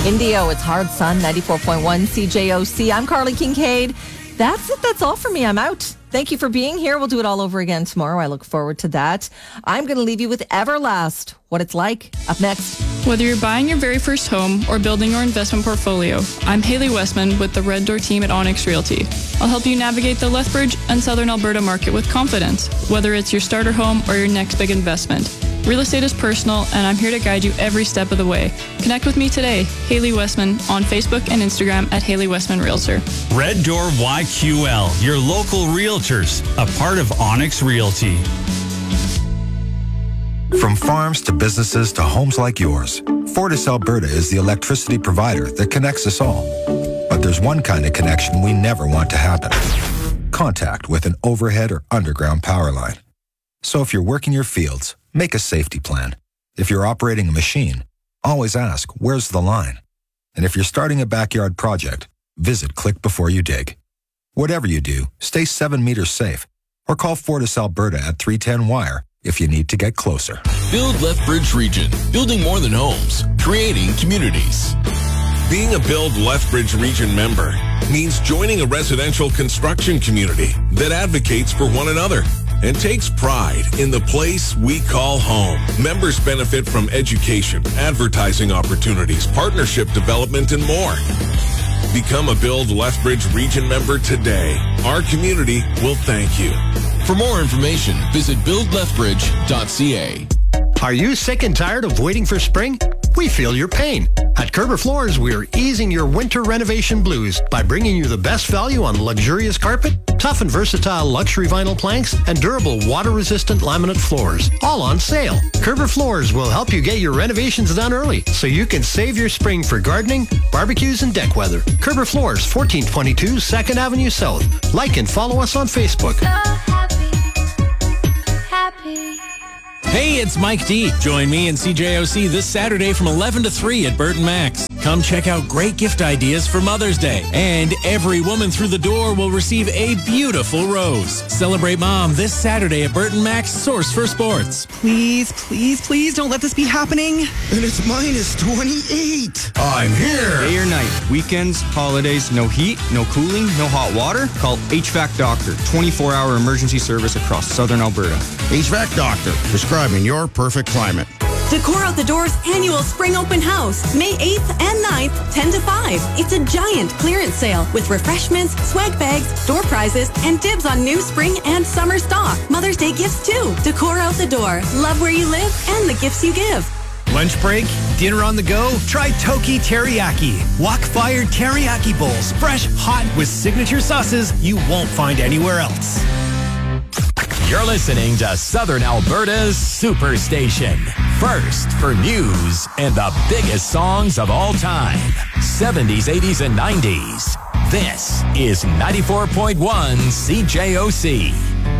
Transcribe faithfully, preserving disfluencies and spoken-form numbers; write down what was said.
Indio, it's Hard Sun, ninety-four point one C J O C. I'm Carly Kincaid. That's it. That's all for me. I'm out. Thank you for being here. We'll do it all over again tomorrow. I look forward to that. I'm going to leave you with Everlast, What It's Like, up next. Whether you're buying your very first home or building your investment portfolio, I'm Haley Westman with the Red Door team at Onyx Realty. I'll help you navigate the Lethbridge and Southern Alberta market with confidence, whether it's your starter home or your next big investment. Real estate is personal, and I'm here to guide you every step of the way. Connect with me today, Haley Westman, on Facebook and Instagram at Haley Westman Realtor. Red Door Y Q L, your local realtors, a part of Onyx Realty. From farms to businesses to homes like yours, Fortis Alberta is the electricity provider that connects us all. But there's one kind of connection we never want to happen. Contact with an overhead or underground power line. So if you're working your fields, make a safety plan. If you're operating a machine, always ask, where's the line? And if you're starting a backyard project, visit Click Before You Dig. Whatever you do, stay seven meters safe or call Fortis Alberta at three ten wire if you need to get closer. Build Lethbridge Region, building more than homes, creating communities. Being a Build Lethbridge Region member means joining a residential construction community that advocates for one another and takes pride in the place we call home. Members benefit from education, advertising opportunities, partnership development, and more. Become a Build Lethbridge Region member today. Our community will thank you. For more information, visit build lethbridge dot c a. Are you sick and tired of waiting for spring? We feel your pain. At Kerber Floors, we're easing your winter renovation blues by bringing you the best value on luxurious carpet, tough and versatile luxury vinyl planks, and durable water-resistant laminate floors, all on sale. Kerber Floors will help you get your renovations done early so you can save your spring for gardening, barbecues, and deck weather. Kerber Floors, fourteen twenty-two second Avenue South. Like and follow us on Facebook. So happy, happy. Hey, it's Mike D. Join me and C J O C this Saturday from eleven to three at Burton Max. Come check out great gift ideas for Mother's Day. And every woman through the door will receive a beautiful rose. Celebrate Mom this Saturday at Burton Max, source for sports. Please, please, please don't let this be happening. And it's minus twenty-eight. I'm here. Day or night, weekends, holidays, no heat, no cooling, no hot water. Call H V A C Doctor, twenty-four hour emergency service across Southern Alberta. H V A C Doctor, describing your perfect climate. Decor Out the Doors annual spring open house, May eighth and ninth, ten to five. It's a giant clearance sale with refreshments, swag bags, door prizes, and dibs on new spring and summer stock. Mother's Day gifts too. Decor Out the Door. Love where you live and the gifts you give. Lunch break? Dinner on the go? Try Toki Teriyaki. Wok-fired teriyaki bowls. Fresh, hot, with signature sauces you won't find anywhere else. You're listening to Southern Alberta's Superstation. First for news and the biggest songs of all time. seventies, eighties, and nineties. This is ninety-four point one C J O C.